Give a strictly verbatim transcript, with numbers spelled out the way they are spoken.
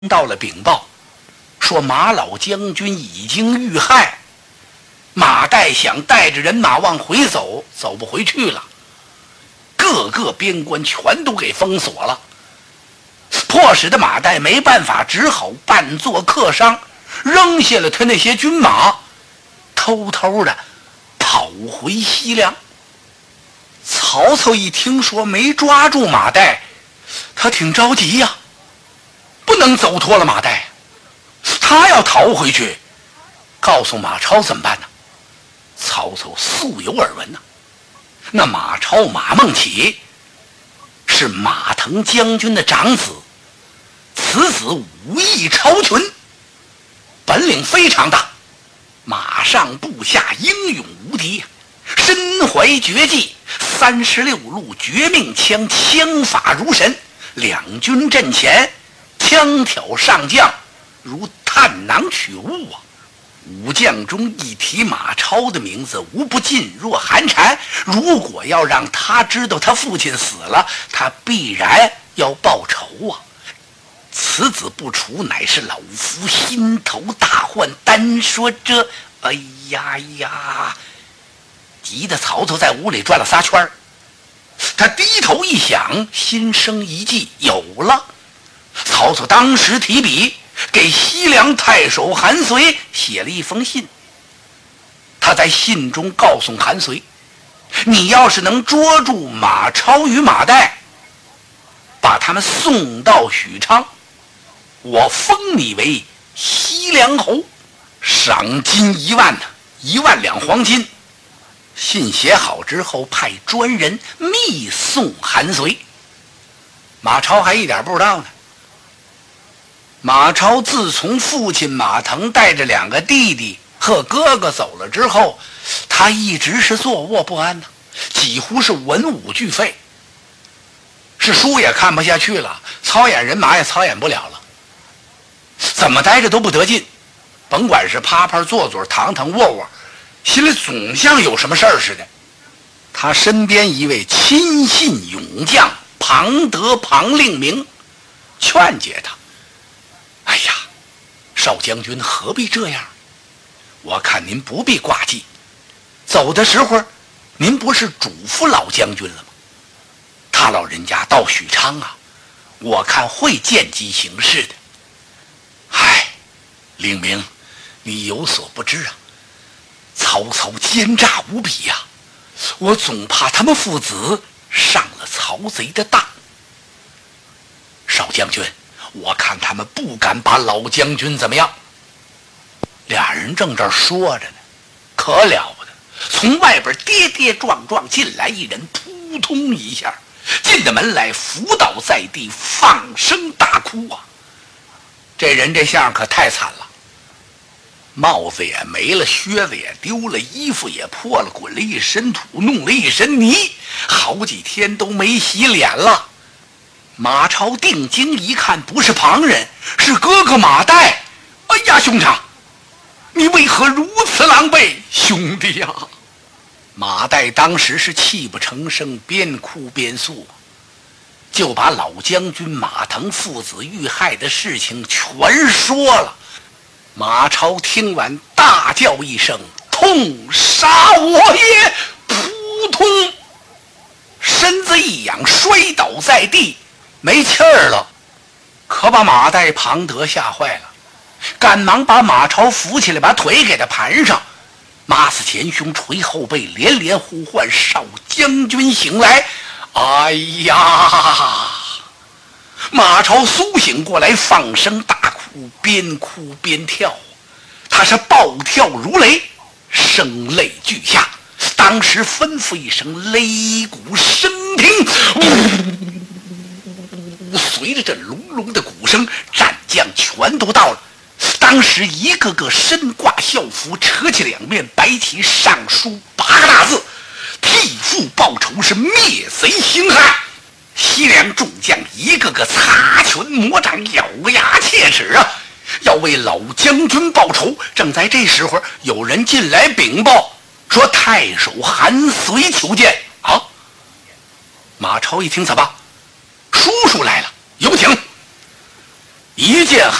到了禀报，说马老将军已经遇害，马岱想带着人马往回走，走不回去了，各个边关全都给封锁了，迫使的马岱没办法，只好扮作客商，扔下了他那些军马，偷偷的跑回西凉。曹操一听说没抓住马岱，他挺着急呀，不能走脱了马岱，他要逃回去，告诉马超怎么办呢？曹操素有耳闻呐，那马超马孟起是马腾将军的长子，此子武艺超群，本领非常大，马上部下英勇无敌，身怀绝技，三十六路绝命枪，枪法如神，两军阵前枪挑上将如探囊取物啊！武将中一提马超的名字，无不噤若寒蝉。如果要让他知道他父亲死了，他必然要报仇啊！此子不除，乃是老夫心头大患。单说这，哎呀呀！急得曹操在屋里转了仨圈儿。他低头一想，心生一计，有了。曹操当时提笔给西凉太守韩遂写了一封信，他在信中告诉韩遂，你要是能捉住马超与马岱，把他们送到许昌，我封你为西凉侯，赏金一万呢，一万两黄金。信写好之后，派专人密送韩遂。马超还一点不知道呢。马超自从父亲马腾带着两个弟弟和哥哥走了之后，他一直是坐卧不安呢，几乎是文武俱废，是书也看不下去了，操演人马也操演不了了，怎么待着都不得劲，甭管是趴趴坐坐躺躺卧卧，心里总像有什么事儿似的。他身边一位亲信勇将庞德庞令明劝解他，哎呀，少将军何必这样？我看您不必挂记，走的时候您不是嘱咐老将军了吗？他老人家到许昌啊，我看会见机行事的。唉，令明，你有所不知啊，曹操奸诈无比呀、啊，我总怕他们父子上了曹贼的当。少将军，我看他们不敢把老将军怎么样。俩人正这儿说着呢，可了不得，从外边跌跌撞撞进来一人，扑通一下进的门来，伏倒在地，放声大哭啊！这人这相可太惨了，帽子也没了，靴子也丢了，衣服也破了，滚了一身土，弄了一身泥，好几天都没洗脸了。马超定睛一看，不是旁人，是哥哥马岱。哎呀，兄长，你为何如此狼狈？兄弟呀！马岱当时是泣不成声，边哭边诉，就把老将军马腾父子遇害的事情全说了。马超听完大叫一声，痛杀我也！扑通，身子一仰，摔倒在地，没气儿了。可把马岱庞德吓坏了，赶忙把马超扶起来，把腿给他盘上，马死前胸，捶后背，连连呼唤少将军醒来。哎呀！马超苏醒过来，放声大哭，边哭边跳，他是暴跳如雷，声泪俱下。当时吩咐一声，擂鼓声停，呜，随着这隆隆的鼓声，战将全都到了。当时一个个身挂校服，扯起两面白旗，上书八个大字：替父报仇，是灭贼兴汉。西凉众将一个个擦拳魔掌，咬牙切齿啊，要为老将军报仇。正在这时候，有人进来禀报说太守韩遂求见啊。马超一听，怎么，叔叔来了，有请。 一见